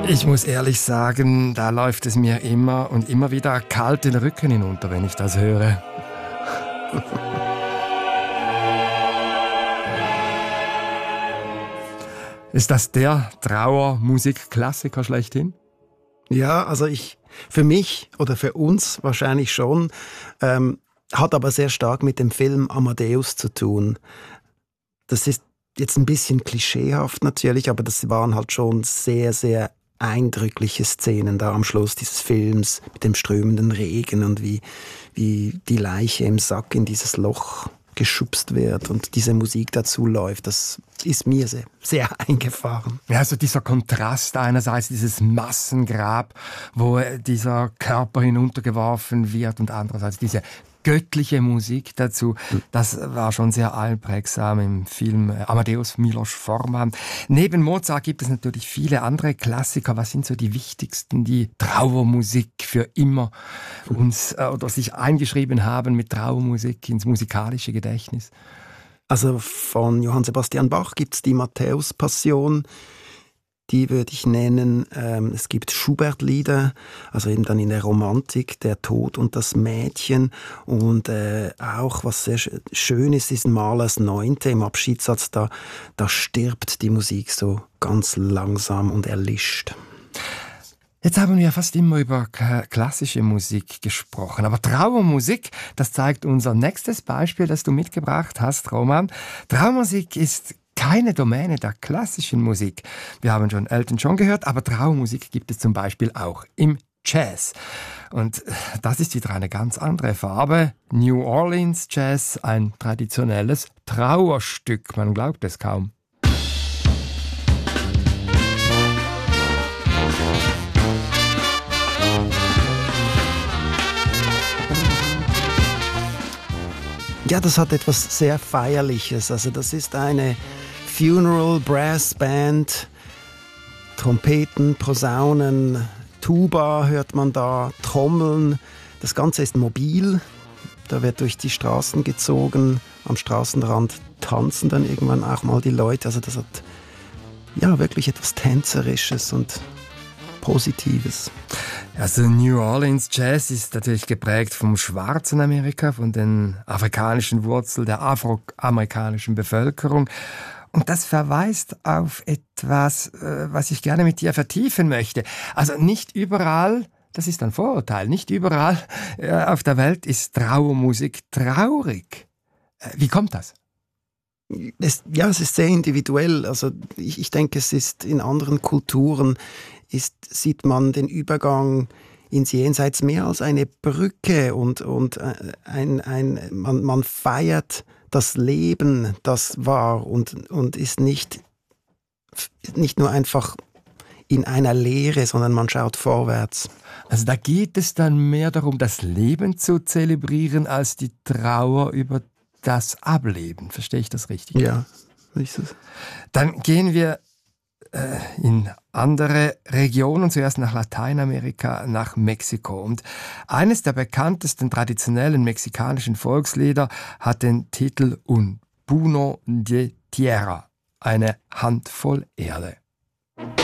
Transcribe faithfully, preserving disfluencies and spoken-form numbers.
Ich muss ehrlich sagen, da läuft es mir immer und immer wieder kalt den Rücken hinunter, wenn ich das höre. Ist das der Trauermusikklassiker schlechthin? Ja, also ich, für mich oder für uns wahrscheinlich schon, ähm, hat aber sehr stark mit dem Film Amadeus zu tun. Das ist jetzt ein bisschen klischeehaft natürlich, aber das waren halt schon sehr, sehr eindrückliche Szenen da am Schluss dieses Films mit dem strömenden Regen und wie, wie die Leiche im Sack in dieses Loch geschubst wird und diese Musik dazu läuft. Das ist mir sehr, sehr eingefahren. Ja, also dieser Kontrast einerseits, dieses Massengrab, wo dieser Körper hinuntergeworfen wird und andererseits diese göttliche Musik dazu, das war schon sehr einprägsam im Film Amadeus Milos Forman. Neben Mozart gibt es natürlich viele andere Klassiker. Was sind so die wichtigsten, die Trauermusik für immer uns äh, oder sich eingeschrieben haben mit Trauermusik ins musikalische Gedächtnis? Also von Johann Sebastian Bach gibt es die Matthäus-Passion. Die würde ich nennen. Ähm, es gibt Schubert-Lieder, also eben dann in der Romantik, der Tod und das Mädchen. Und äh, auch, was sehr schön ist, ist Mahlers Neunte im Abschiedssatz. Da, da stirbt die Musik so ganz langsam und erlischt. Jetzt haben wir ja fast immer über klassische Musik gesprochen, aber Trauermusik, das zeigt unser nächstes Beispiel, das du mitgebracht hast, Roman. Trauermusik ist keine Domäne der klassischen Musik. Wir haben schon Elton John gehört, aber Trauermusik gibt es zum Beispiel auch im Jazz. Und das ist wieder eine ganz andere Farbe. New Orleans Jazz, ein traditionelles Trauerstück. Man glaubt es kaum. Ja, das hat etwas sehr Feierliches. Also das ist eine Funeral Brass Band, Trompeten, Posaunen, Tuba hört man da, Trommeln. Das Ganze ist mobil. Da wird durch die Straßen gezogen. Am Straßenrand tanzen dann irgendwann auch mal die Leute. Also das hat ja wirklich etwas Tänzerisches und Positives. Also New Orleans Jazz ist natürlich geprägt vom schwarzen Amerika, von den afrikanischen Wurzeln der afroamerikanischen Bevölkerung. Und das verweist auf etwas, was ich gerne mit dir vertiefen möchte. Also nicht überall, das ist ein Vorurteil, nicht überall auf der Welt ist Trauermusik traurig. Wie kommt das? Es, ja, es ist sehr individuell. Also ich, ich denke, es ist in anderen Kulturen ist, sieht man den Übergang ins Jenseits mehr als eine Brücke und, und ein, ein, man, man feiert das Leben, das war und, und ist nicht, nicht nur einfach in einer Leere, sondern man schaut vorwärts. Also da geht es dann mehr darum, das Leben zu zelebrieren, als die Trauer über das Ableben. Verstehe ich das richtig? Ja, ist es. Dann gehen wir äh, in andere Regionen, zuerst nach Lateinamerika, nach Mexiko. Und eines der bekanntesten traditionellen mexikanischen Volkslieder hat den Titel Un puño de tierra, eine Handvoll Erde.